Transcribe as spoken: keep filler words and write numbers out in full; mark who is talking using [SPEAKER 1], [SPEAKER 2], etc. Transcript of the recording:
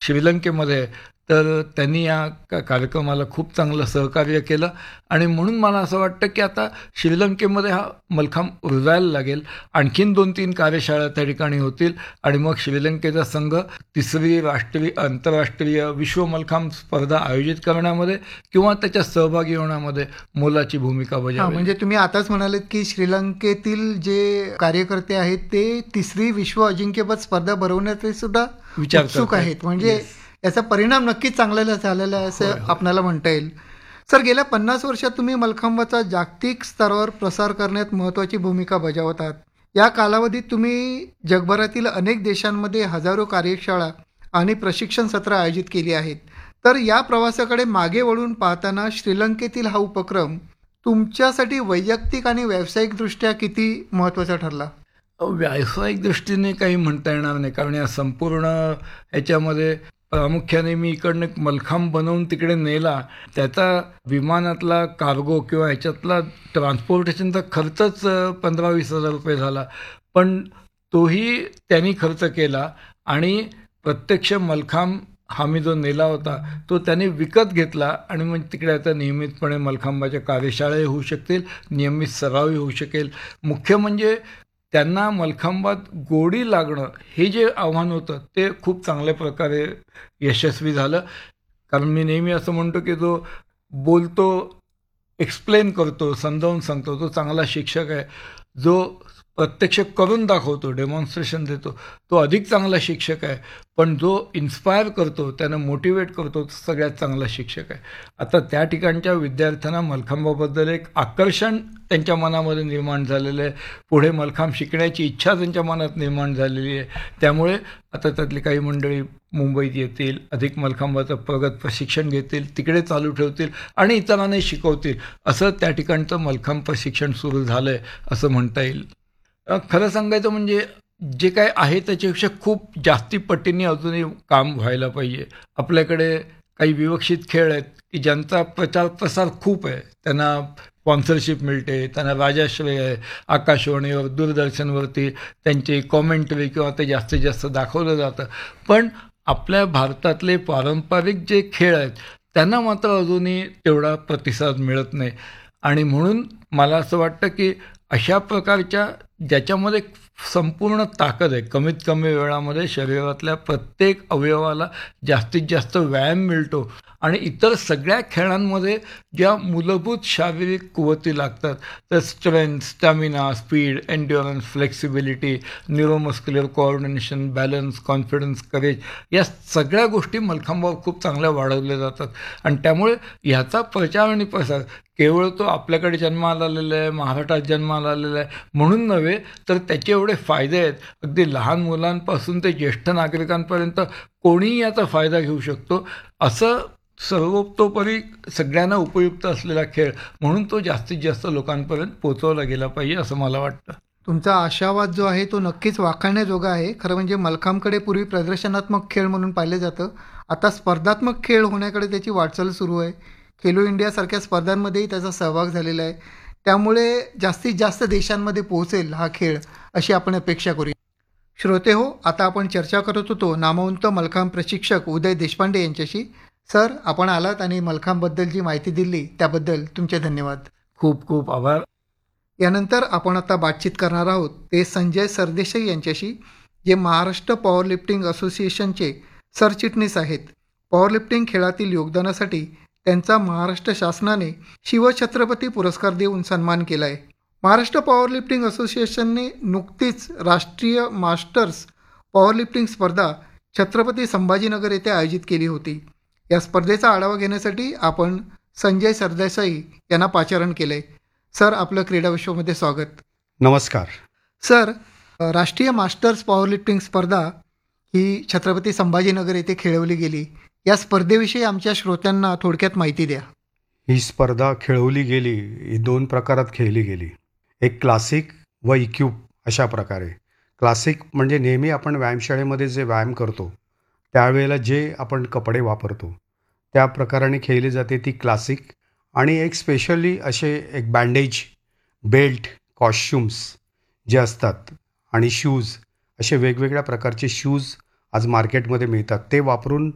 [SPEAKER 1] श्रीलंकेमध्ये, तर त्यांनी या का कार्यक्रमाला खूप चांगलं सहकार्य केलं आणि म्हणून मला असं वाटतं की आता श्रीलंकेमध्ये हा मल्लखांब रुजायला लागेल. आणखीन दोन तीन कार्यशाळा त्या ठिकाणी होतील आणि मग श्रीलंकेचा संघ तिसरी राष्ट्रीय आंतरराष्ट्रीय विश्व मल्लखांब स्पर्धा आयोजित करण्यामध्ये किंवा त्याच्यात सहभागी होण्यामध्ये मोलाची भूमिका बजावेल.
[SPEAKER 2] म्हणजे तुम्ही आताच म्हणालेत की श्रीलंकेतील जे कार्यकर्ते आहेत ते तिसरी विश्व अजिंक्यपद स्पर्धा भरवण्याचे सुद्धा
[SPEAKER 1] विचार
[SPEAKER 2] उत्सुक
[SPEAKER 1] करतायत.
[SPEAKER 2] आहेत. म्हणजे
[SPEAKER 1] Yes.
[SPEAKER 2] याचा परिणाम नक्कीच चांगला झालेला आहे असं
[SPEAKER 1] होय, होय.
[SPEAKER 2] आपल्याला म्हणता येईल. सर, गेल्या पन्नास वर्षात तुम्ही मल्लखांबाचा जागतिक स्तरावर प्रसार करण्यात महत्त्वाची भूमिका बजावत आहात. या कालावधीत तुम्ही जगभरातील अनेक देशांमध्ये हजारो कार्यशाळा आणि प्रशिक्षण सत्र आयोजित केली आहेत. तर या प्रवासाकडे मागे वळून पाहताना श्रीलंकेतील हा उपक्रम तुमच्यासाठी वैयक्तिक आणि व्यावसायिकदृष्ट्या किती महत्त्वाचा ठरला?
[SPEAKER 1] व्यावसायिक दृष्टीने काही म्हणता येणार नाही, कारण या संपूर्ण ह्याच्यामध्ये प्रामुख्याने मी इकडनं एक मल्लखांब बनवून तिकडे नेला, त्याचा विमानातला कार्गो किंवा ह्याच्यातला ट्रान्सपोर्टेशनचा खर्चच पंधरा वीस हजार रुपये झाला. पण तोही त्यांनी खर्च केला आणि प्रत्यक्ष मल्लखांब हा मी जो नेला होता तो त्याने विकत घेतला आणि मग तिकडे आता नियमितपणे मल्लखांबाच्या कार्यशाळाही होऊ शकतील, नियमित सरावही होऊ शकेल. मुख्य म्हणजे त्यांना मल्लखांबात गोडी लागणं हे जे आव्हान होतं ते खूप चांगल्या प्रकारे यशस्वी झालं. कारण मी नेहमी असं म्हणतो की जो बोलतो, एक्सप्लेन करतो, समजावून सांगतो तो चांगला शिक्षक आहे. जो प्रत्यक्ष करून दाखवतो, डेमॉन्स्ट्रेशन देतो, तो अधिक चांगला शिक्षक आहे. पण जो इन्स्पायर करतो, त्यानं मोटिवेट करतो, तो सगळ्यात चांगला शिक्षक आहे. आता त्या ठिकाणच्या विद्यार्थ्यांना मल्लखांबाबद्दल एक आकर्षण त्यांच्या मनामध्ये निर्माण झालेलं आहे. पुढे मल्लखांब शिकण्याची इच्छा त्यांच्या मनात निर्माण झालेली आहे. त्यामुळे आता त्यातली काही मंडळी मुंबईत येतील, अधिक मल्लखांबाचं प्रगत प्रशिक्षण घेतील, तिकडे चालू ठेवतील आणि इतरांनाही शिकवतील. असं त्या ठिकाणचं मल्लखांब प्रशिक्षण सुरू झालं आहे असं म्हणता येईल. खरं सांगायचं म्हणजे जे काय आहे त्याच्यापेक्षा खूप जास्ती पटीने अजूनही काम व्हायला पाहिजे. आपल्याकडे काही विवक्षित खेळ आहेत की ज्यांचा प्रचार प्रसार खूप आहे, त्यांना स्पॉन्सरशिप मिळते, त्यांना राजाश्रय आहे, आकाशवाणीवर दूरदर्शनवरती त्यांची कॉमेंटरी किंवा ते जास्तीत जास्त दाखवलं जातं. पण आपल्या भारतातले पारंपरिक जे खेळ आहेत त्यांना मात्र अजूनही तेवढा प्रतिसाद मिळत नाही. आणि म्हणून मला असं वाटतं की अशा प्रकारच्या ज्याच्यामध्ये संपूर्ण ताकद आहे, कमीत कमी वेळामध्ये शरीरातल्या प्रत्येक अवयवाला जास्तीत जास्त व्यायाम मिळतो आणि इतर सगळ्या खेळांमध्ये ज्या मूलभूत शारीरिक कुवती लागतात, तर strength, stamina, speed, endurance, flexibility, neuromuscular coordination, balance, confidence, courage, या सगळ्या गोष्टी मल्लखांबावर खूप चांगल्या वाढवल्या जातात. आणि त्यामुळे ह्याचा प्रचार आणि प्रसार केवळ तो आपल्याकडे जन्माला आलेला आहे, महाराष्ट्रात जन्माला आलेला आहे म्हणून नव्हे, तर त्याचे एवढे फायदे आहेत. अगदी लहान मुलांपासून ते ज्येष्ठ नागरिकांपर्यंत कोणीही याचा फायदा घेऊ शकतो. असं सर्वतोपरी सगळ्यांना उपयुक्त असलेला खेळ म्हणून तो जास्तीत जास्त लोकांपर्यंत पोहोचवला गेला पाहिजे असं मला वाटतं.
[SPEAKER 2] तुमचा आशावाद जो आहे तो नक्कीच वाखाणण्याजोगा आहे. खरं म्हणजे मल्लखांबकडे पूर्वी प्रदर्शनात्मक खेळ म्हणून पाहिले जातं, आता स्पर्धात्मक खेळ होण्याकडे त्याची वाटचाल सुरू आहे. खेलो इंडियासारख्या स्पर्धांमध्येही त्याचा सहभाग झालेला आहे. त्यामुळे जास्तीत जास्त देशांमध्ये पोहोचेल हा खेळ अशी आपण अपेक्षा करूया. श्रोते हो, आता आपण चर्चा करत होतो नामवंत मल्लखांब प्रशिक्षक उदय देशपांडे यांच्याशी. सर, आपण आलात आणि मल्लखांबबद्दल जी माहिती दिली त्याबद्दल तुमचे धन्यवाद.
[SPEAKER 1] खूप खूप आभार.
[SPEAKER 2] यानंतर आपण आता बातचीत करणार आहोत ते संजय सरदेसाई यांच्याशी, जे महाराष्ट्र पॉवर लिफ्टिंग असोसिएशनचे सरचिटणीस आहेत. पॉवर लिफ्टिंग खेळातील योगदानासाठी त्यांचा महाराष्ट्र शासनाने शिवछत्रपती पुरस्कार देऊन सन्मान केला आहे. महाराष्ट्र पॉवर लिफ्टिंग असोसिएशनने नुकतीच राष्ट्रीय मास्टर्स पॉवर लिफ्टिंग स्पर्धा छत्रपती संभाजीनगर येथे आयोजित केली होती. या स्पर्धेचा आढावा घेण्यासाठी आपण संजय सरदेसाई यांना पाचारण केलं आहे. सर, आपलं क्रीडा विश्वामध्ये स्वागत.
[SPEAKER 3] नमस्कार.
[SPEAKER 2] सर, राष्ट्रीय मास्टर्स पॉवर लिफ्टिंग स्पर्धा ही छत्रपती संभाजीनगर येथे खेळवली गेली. या स्पर्धेविषयी आमच्या श्रोत्यांना थोडक्यात माहिती द्या.
[SPEAKER 3] ही स्पर्धा खेळवली गेली, ही दोन प्रकारात खेळली गेली. एक क्लासिक व इक्यूब अशा प्रकारे. क्लासिक म्हणजे नेहमी आपण व्यायामशाळेमध्ये जे व्यायाम करतो त्यावेळेला जे आपण कपडे वापरतो त्या प्रकाराने खेळली जाते ती क्लासिक. आणि एक स्पेशली असे एक बँडेज, बेल्ट, कॉस्ट्युम्स जे असतात आणि शूज, असे वेगवेगळ्या प्रकारचे शूज आज मार्केटमध्ये मिळतात, ते वापरून